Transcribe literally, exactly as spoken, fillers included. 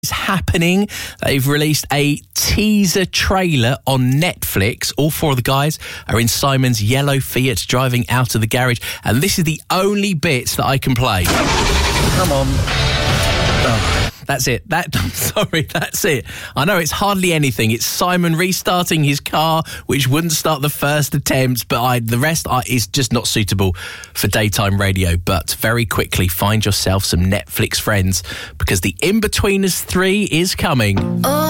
is happening. They've released a teaser trailer on Netflix. All four of the guys are in Simon's yellow Fiat driving out of the garage, and this is the only bits that I can play. Come on. Oh. That's it. That I'm sorry, that's it. I know it's hardly anything. It's Simon restarting his car, which wouldn't start the first attempt, but I, the rest are, is just not suitable for daytime radio. But very quickly, find yourself some Netflix friends, because the In-Betweeners three is coming. Oh.